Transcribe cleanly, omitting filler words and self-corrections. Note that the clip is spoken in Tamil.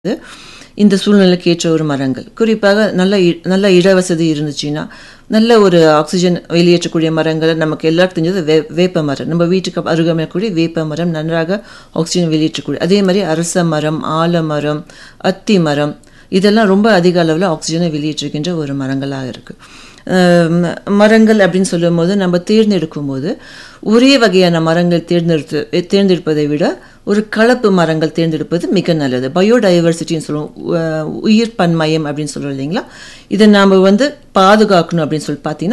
இந்த சூழ்நிலைக்கு ஏற்ற ஒரு மரங்கள். குறிப்பாக நல்ல இடவசதி இருந்துச்சுன்னா, நல்ல ஒரு ஆக்ஸிஜன் வெளியேற்றக்கூடிய மரங்கள் நமக்கு எல்லாருக்கும் தெரிஞ்சது வேப்ப மரம். நம்ம வீட்டுக்கு அருகாமையில் கூடிய வேப்ப மரம் நன்றாக ஆக்ஸிஜன் வெளியேற்றக்கூடிய. அதே மாதிரி அரச மரம், ஆலமரம், அத்தி மரம் இதெல்லாம் ரொம்ப அதிக அளவில் ஆக்ஸிஜனை வெளியேற்றுகின்ற ஒரு மரங்களாக இருக்குது. மரங்கள் அப்படின்னு சொல்லும் போது நம்ம தேர்ந்தெடுக்கும் போது ஒரே வகையான மரங்கள் தேர்ந்தெடுப்பதை விட ஒரு கலப்பு மரங்கள் தேர்ந்தெடுப்பது மிக நல்லது. பயோடைவர்சிட்டின்னு சொல்லுவோம், உயிர் பன்மயம் அப்படின்னு சொல்கிறோம் இல்லைங்களா. இதை நாம் பாதுகாக்கணும் அப்படின்னு சொல்லி பார்த்தீங்கன்னா